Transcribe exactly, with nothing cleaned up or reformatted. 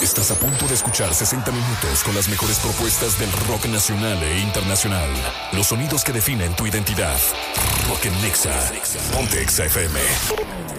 Estás a punto de escuchar sesenta minutos con las mejores propuestas del rock nacional e internacional. Los sonidos que definen tu identidad. Rock en Nexa. Ponte Exa F M.